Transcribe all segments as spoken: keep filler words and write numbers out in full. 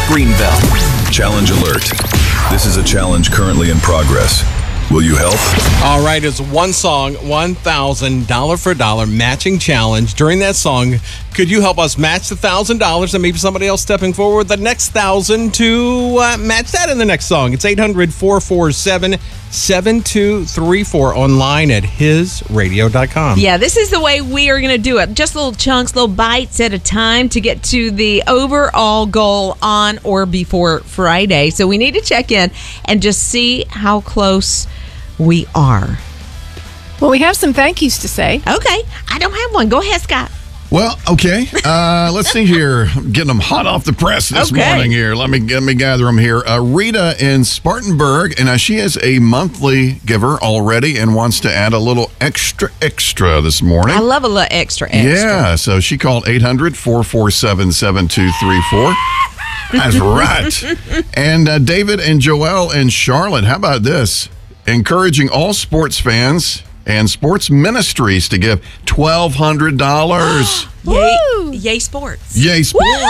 Greenville. Challenge alert. This is a challenge currently in progress. Will you help? All right, it's one song, one thousand dollars for dollar matching challenge. During that song, could you help us match the one thousand dollars and maybe somebody else stepping forward with the next one thousand dollars to uh, match that in the next song? It's eight hundred, four four seven, seven two three four, online at his radio dot com. Yeah, this is the way we are going to do it. Just little chunks, little bites at a time to get to the overall goal on or before Friday. So we need to check in and just see how close we are. Well, we have some thank yous to say. Okay. I don't have one. Go ahead, Scott. Well, okay. Uh, let's see here. I'm getting them hot off the press this Okay. morning here. Let me let me gather them here. Uh, Rita in Spartanburg, and uh, she is a monthly giver already and wants to add a little extra extra this morning. I love a little extra extra. Yeah, so she called eight hundred, four four seven, seven two three four. That's right. And uh, David and Joelle in Charlotte, how about this? Encouraging all sports fans and sports ministries to give twelve hundred dollars. Yay, yay sports. Yay sports.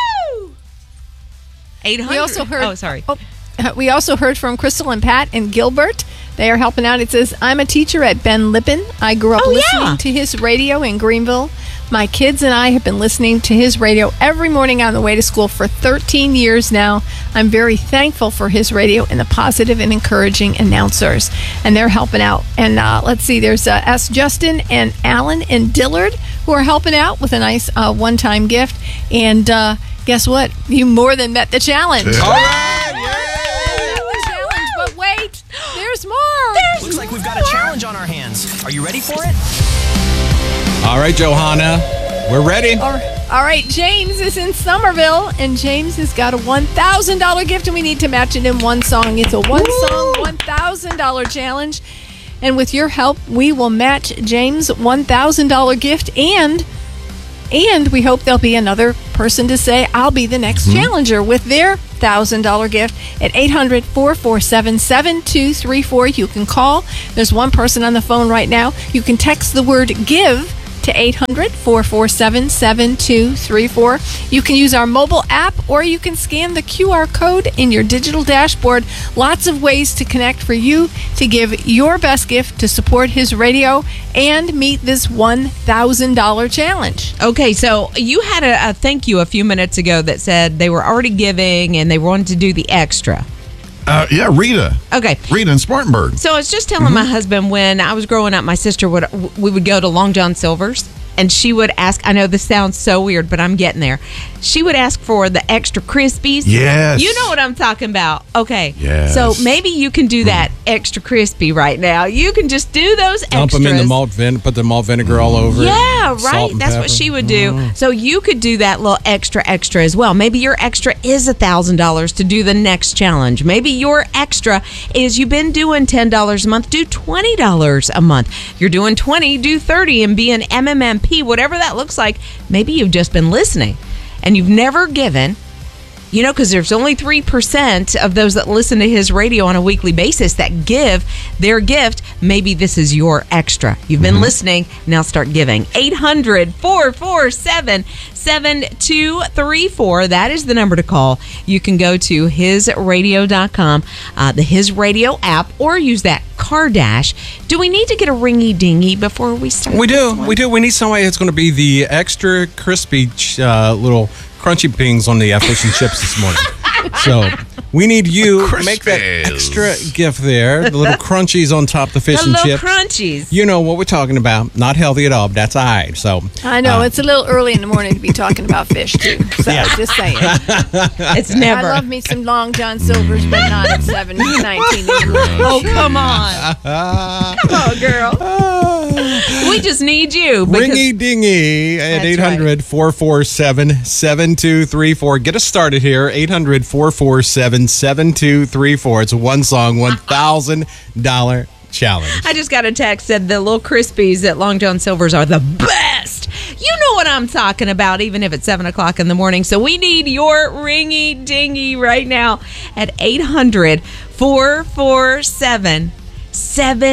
eight hundred. We also heard. Oh, sorry. Oh, uh, we also heard from Crystal and Pat in Gilbert. They are helping out. It says, I'm a teacher at Ben Lippen. I grew up Oh, listening yeah. to his radio in Greenville. My kids and I have been listening to his radio every morning on the way to school for thirteen years now. I'm very thankful for his radio and the positive and encouraging announcers. And they're helping out. And uh, let's see, there's uh, S. Justin and Alan and Dillard who are helping out with a nice uh, one-time gift. And uh, guess what? You more than met the challenge. Yeah. All right, Met the challenge, but wait, there's more. There's Looks like we've got a challenge on our hands. Are you ready for it? All right, Johanna, we're ready. All right, all right, James is in Somerville, and James has got a one thousand dollars gift, and we need to match it in one song. It's a one-song, one thousand dollars challenge, and with your help, we will match James' one thousand dollars gift, and and we hope there'll be another person to say, I'll be the next Mm-hmm. challenger with their one thousand dollars gift at eight hundred, four four seven, seven two three four. You can call. There's one person on the phone right now. You can text the word GIVE to eight hundred, four four seven, seven two three four. You can use our mobile app, or you can scan the Q R code in your digital dashboard. Lots of ways to connect for you to give your best gift to support his radio and meet this one thousand dollars challenge. Okay, so you had a, a thank you a few minutes ago that said they were already giving and they wanted to do the extra. Uh, yeah, Rita. Okay. Rita in Spartanburg. So I was just telling Mm-hmm. my husband, when I was growing up, my sister would we would go to Long John Silver's, and she would ask, I know this sounds so weird, but I'm getting there. She would ask for the extra Crispies. Yes. You know what I'm talking about. Okay. Yes. So maybe you can do that extra crispy right now. You can just do those extras. Dump them in the malt vin, put the malt vinegar all over it. Yeah, Salt right. and That's what pepper. she would do. Mm. So you could do that little extra extra as well. Maybe your extra is a thousand dollars to do the next challenge. Maybe your extra is you've been doing ten dollars a month, do twenty dollars a month. You're doing twenty, do thirty, and be an M M M P, whatever that looks like. Maybe you've just been listening and you've never given. You know, because there's only three percent of those that listen to his radio on a weekly basis that give their gift. Maybe this is your extra. You've been Mm-hmm. listening. Now start giving. eight hundred, four four seven, seven two three four. That is the number to call. You can go to his radio dot com, uh, the His Radio app, or use that car dash. Do we need to get a ringy dingy before we start? We this do. one? We do. We need somebody that's going to be the extra crispy uh, little crunchy pings on the uh, fish and chips this morning. So we need you to make that Crispies. extra gift there. The little crunchies on top of the fish The and little chips. crunchies. You know what we're talking about. Not healthy at all, but that's all right. So I know, uh, it's a little early in the morning to be talking about fish, too. So, Yeah. just saying. It's never. I love me some Long John Silver's, but not at seven nineteen. Oh, come on. Come on, girl. We just need you. because- Ringy dingy at That's eight hundred, four four seven, seven two three four. Get us started here. eight hundred, four four seven, seven two three four. It's a one song, one thousand dollars challenge. I just got a text said the little Crispies at Long John Silver's are the best. You know what I'm talking about, even if it's seven o'clock in the morning. So we need your ringy dingy right now at eight hundred, four four seven, seven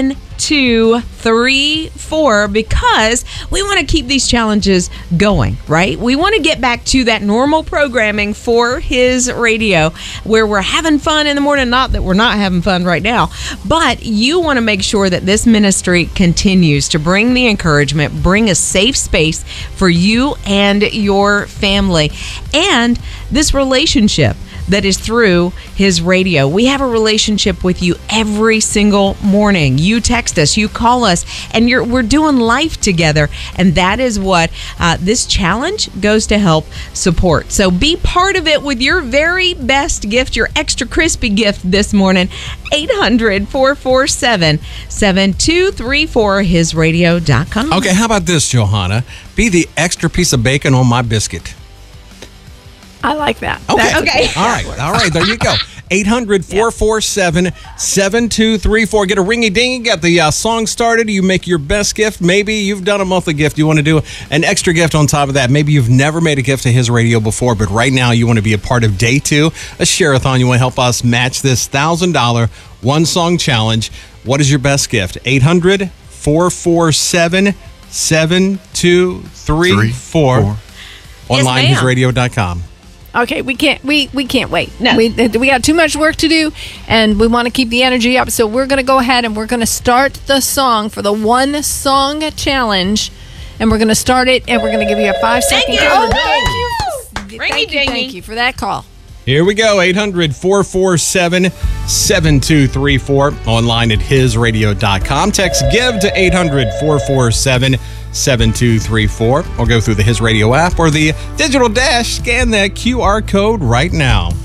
two three four because we want to keep these challenges going, right? We want to get back to that normal programming for His Radio where we're having fun in the morning. Not that we're not having fun right now, but you want to make sure that this ministry continues to bring the encouragement, bring a safe space for you and your family, and this relationship that is through His Radio. We have a relationship with you every single morning. You text us, you call us, and you're we're doing life together. And that is what uh, this challenge goes to help support. So be part of it with your very best gift, your extra crispy gift this morning. eight hundred, four four seven, seven two three four, his radio dot com. Okay, how about this, Johanna? Be the extra piece of bacon on my biscuit. I like that. Okay. That's Okay. All right. All right. There you go. eight hundred, four four seven, seven two three four. Get a ringy dingy. Get the uh, song started. You make your best gift. Maybe you've done a monthly gift. You want to do an extra gift on top of that. Maybe you've never made a gift to His Radio before, but right now you want to be a part of day two, a share-a-thon. You want to help us match this one thousand dollars one-song challenge. What is your best gift? eight hundred, four four seven, seven two three four. Online, ma'am. his radio dot com. Okay, we can't we we can't wait. No. We we got too much work to do, and we want to keep the energy up. So we're going to go ahead and we're going to start the song for the one song challenge, and we're going to start it, and we're going to give you a five second. you. Oh, Woo! thank you, Ringy thank you, dingy. thank you for that call. Here we go. eight hundred, four four seven, seven two three four. Online at his radio dot com. Text GIVE to eight hundred, four four seven, seven two three four. Or go through the His Radio app or the Digital Dash. Scan that Q R code right now.